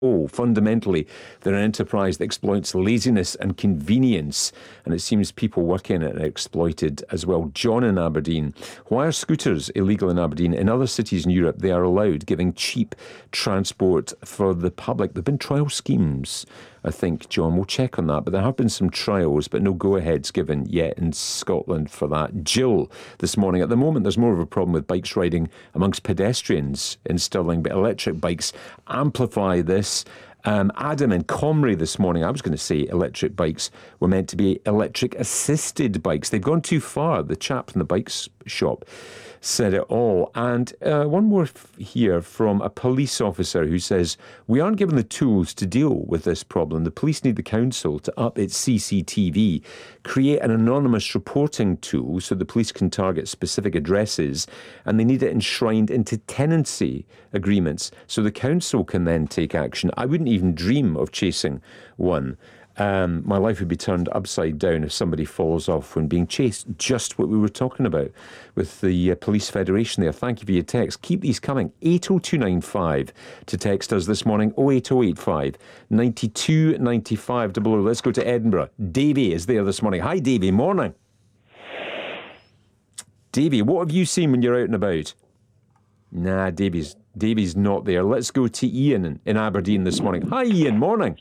Fundamentally, they're an enterprise that exploits laziness and convenience, and it seems people working it are exploited as well. John in Aberdeen. Why are scooters illegal in Aberdeen? In other cities in Europe, they are allowed, giving cheap transport for the public. There have been trial schemes, I think, John. We'll check on that. But there have been some trials, but no go-aheads given yet in Scotland for that. Jill, this morning. At the moment, there's more of a problem with bikes riding amongst pedestrians in Stirling, but electric bikes amplify this. Adam in Comrie this morning. I was going to say electric bikes were meant to be electric-assisted bikes. They've gone too far. The chap in the bikes shop said it all. And one more here from a police officer who says, we aren't given the tools to deal with this problem. The police need the council to up its CCTV, create an anonymous reporting tool so the police can target specific addresses, and they need it enshrined into tenancy agreements so the council can then take action. I wouldn't even dream of chasing one. My life would be turned upside down if somebody falls off when being chased. Just what we were talking about with the Police Federation there. Thank you for your text. Keep these coming. 80295 to text us this morning. 08085 92 95 00. Let's go to Edinburgh. Davy is there this morning. Hi, Davy. Morning. Davy, what have you seen when you're out and about? Nah, Davy's not there. Let's go to Ian in Aberdeen this morning. Hi, Ian. Morning.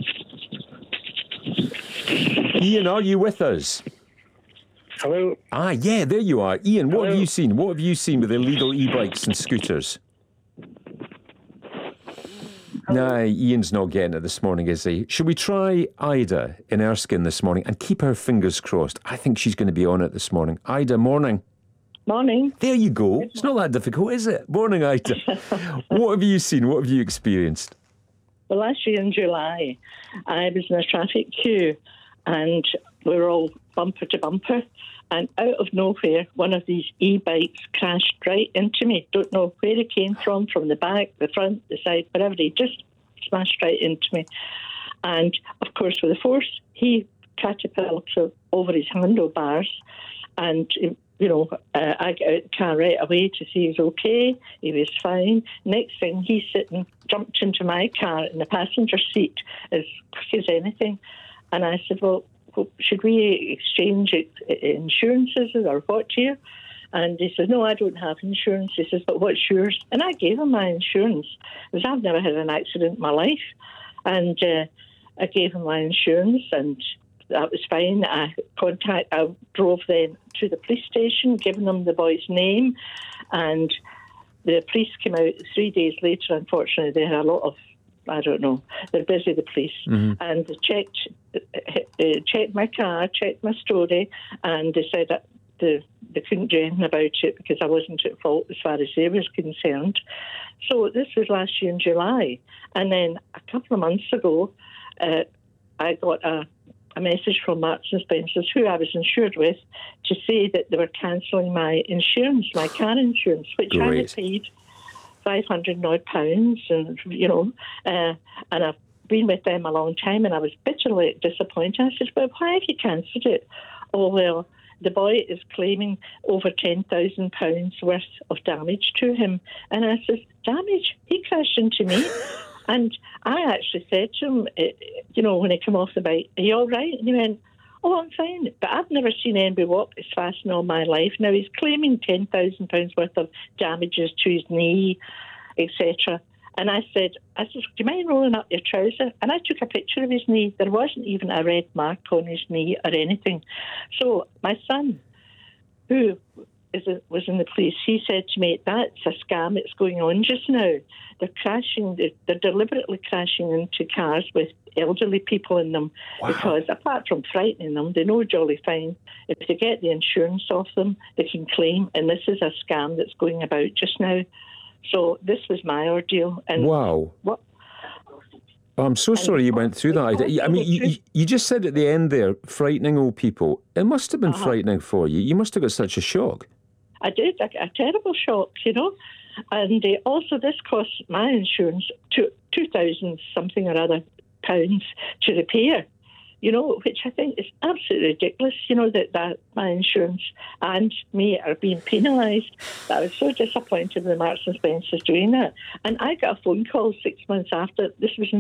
Ian, are you with us? Hello. Yeah, there you are. Ian, what Hello. have you seen? What have you seen with illegal e-bikes and scooters? Nah, Ian's not getting it this morning, is he? Should we try Ida in Erskine this morning and keep our fingers crossed? I think she's going to be on it this morning. Ida, morning. Morning. There you go. It's not that difficult, is it? Morning, Ida. What have you seen? What have you experienced? Well, last year in July, I was in a traffic queue and we were all bumper to bumper. And out of nowhere, one of these e-bikes crashed right into me. Don't know where it came from the back, the front, the side, wherever. He just smashed right into me. And, of course, with the force, he catapulted over his handlebars. And, I got out the car right away to see he was okay. He was fine. Next thing, he's jumped into my car in the passenger seat as quick as anything. And I said, well, should we exchange insurances or what here? And he says, no, I don't have insurance. He says, but what's yours? And I gave him my insurance because I've never had an accident in my life. And I gave him my insurance and that was fine. I drove then to the police station, giving them the boy's name. And the police came out 3 days later. Unfortunately, they had a lot of, I don't know, they're busy, the police. Mm-hmm. And they checked my car, checked my story, and they said that they couldn't do anything about it because I wasn't at fault as far as they was concerned. So this was last year in July. And then a couple of months ago, I got a message from Marks and Spencer's, who I was insured with, to say that they were cancelling my insurance, my car insurance, which Great. I had paid £500 odd, and I've been with them a long time, and I was bitterly disappointed. I said, well, why have you cancelled it? Oh, well, the boy is claiming over £10,000 worth of damage to him. And I said, damage? He crashed into me. And I actually said to him, when he came off the bike, are you all right? And he went, oh, I'm fine. But I've never seen anybody walk this fast in all my life. Now, he's claiming £10,000 worth of damages to his knee, etc. And I said, do you mind rolling up your trouser? And I took a picture of his knee. There wasn't even a red mark on his knee or anything. So my son, who was in the police, he said to me, that's a scam that's going on just now. They're deliberately crashing into cars with elderly people in them. Wow. Because apart from frightening them, they know jolly fine. If they get the insurance off them, they can claim, and this is a scam that's going about just now. So this was my ordeal. And wow. What? I'm so sorry you went through that. I mean, you just said at the end there, frightening old people. It must have been frightening for you. You must have got such a shock. I did, a terrible shock, And also this cost my insurance 2,000 something or other pounds to repair, which I think is absolutely ridiculous, that my insurance and me are being penalised. I was so disappointed with Marks and Spencer's doing that. And I got a phone call 6 months after. This was in